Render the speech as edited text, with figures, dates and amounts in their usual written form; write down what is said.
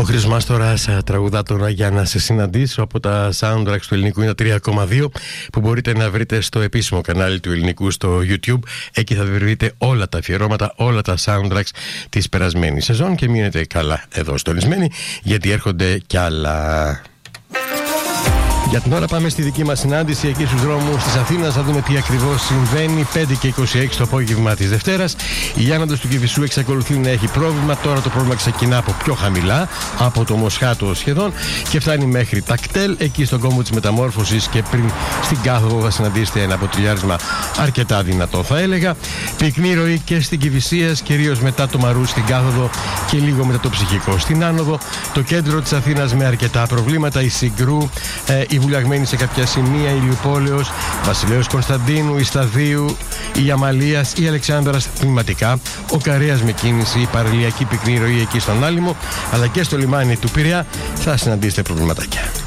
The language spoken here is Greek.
Χρήστος Μάστορας τραγουδά τώρα για να σε συναντήσω από τα soundtracks του ελληνικού είναι 3,2 που μπορείτε να βρείτε στο επίσημο κανάλι του ελληνικού στο YouTube. Εκεί θα βρείτε όλα τα αφιερώματα, όλα τα soundtracks της περασμένης σεζόν και μείνετε καλά εδώ στολισμένοι γιατί έρχονται κι άλλα. Για την ώρα πάμε στη δική μας συνάντηση εκεί στους δρόμους της Αθήνας να δούμε τι ακριβώς συμβαίνει. 5 και 26 το απόγευμα της Δευτέρας. Η άνοδος του Κηφισού εξακολουθεί να έχει πρόβλημα. Τώρα το πρόβλημα ξεκινά από πιο χαμηλά, από το Μοσχάτο σχεδόν και φτάνει μέχρι τα κτέλ. Εκεί στον κόμβο της Μεταμόρφωσης και πριν στην κάθοδο θα συναντήσετε ένα αποτριλιάρισμα αρκετά δυνατό θα έλεγα. Πυκνή ροή και στην Κηφισίας, κυρίως μετά το Μαρού στην κάθοδο και λίγο μετά το Ψυχικό στην άνοδο. Το κέντρο της Αθήνας με αρκετά προβλήματα. Η Συγκρού, η Βουλιαγμένη σε κάποια σημεία, η Ηλιουπόλεως, Βασιλέως Κωνσταντίνου, η Σταδίου, η Αμαλίας, η Αλεξάνδρας τμηματικά, ο Καρέας με κίνηση, η παραλιακή πυκνή ροή εκεί στον Άλυμο, αλλά και στο λιμάνι του Πειραιά θα συναντήσετε προβληματάκια.